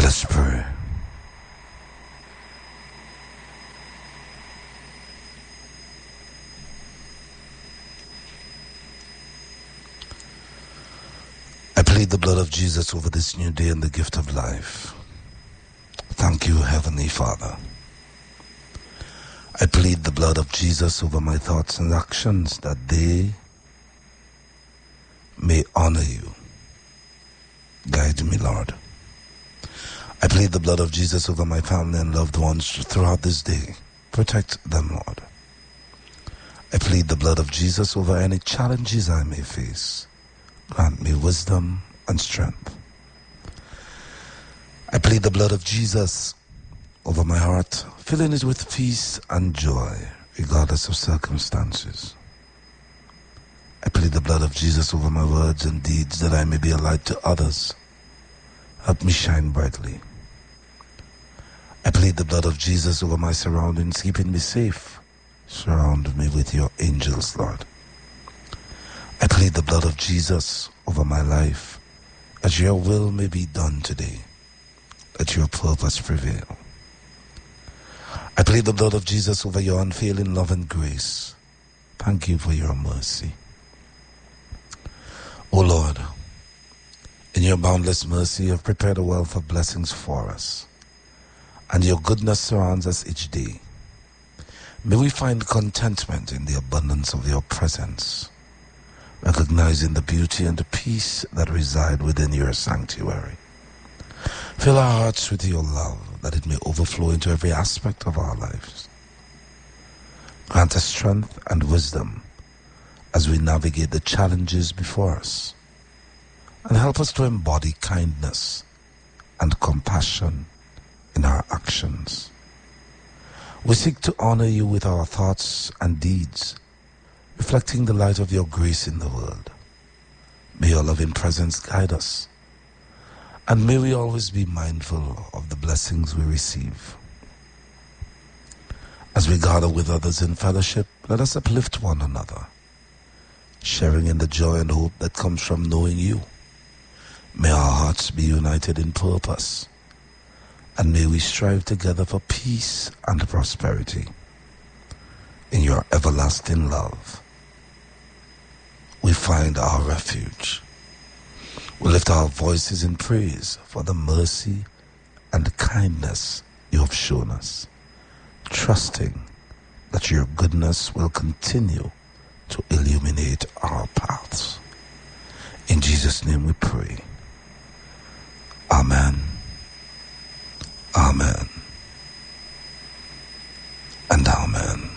us pray. I plead the blood of Jesus over this new day and the gift of life. Thank you, Heavenly Father. I plead the blood of Jesus over my thoughts and actions, that they may honor you. Guide me, Lord. I plead the blood of Jesus over my family and loved ones throughout this day. Protect them, Lord. I plead the blood of Jesus over any challenges I may face. Grant me wisdom and strength. I plead the blood of Jesus over my heart, filling it with peace and joy, regardless of circumstances. I plead the blood of Jesus over my words and deeds, that I may be a light to others. Help me shine brightly. I plead the blood of Jesus over my surroundings, keeping me safe. Surround me with your angels, Lord. I plead the blood of Jesus over my life, that your will may be done today, that your purpose prevail. I plead the blood of Jesus over your unfailing love and grace. Thank you for your mercy. O Lord, in your boundless mercy, you have prepared a wealth of blessings for us, and your goodness surrounds us each day. May we find contentment in the abundance of your presence, recognizing the beauty and the peace that reside within your sanctuary. Fill our hearts with your love, that it may overflow into every aspect of our lives. Grant us strength and wisdom as we navigate the challenges before us, and help us to embody kindness and compassion in our actions. We seek to honor you with our thoughts and deeds, reflecting the light of your grace in the world. May your loving presence guide us, and may we always be mindful of the blessings we receive. As we gather with others in fellowship, let us uplift one another, sharing in the joy and hope that comes from knowing you. May our hearts be united in purpose, and may we strive together for peace and prosperity. In your everlasting love, we find our refuge. We lift our voices in praise for the mercy and kindness you have shown us, trusting that your goodness will continue to illuminate our paths. In Jesus' name we pray. Amen. Amen. And amen.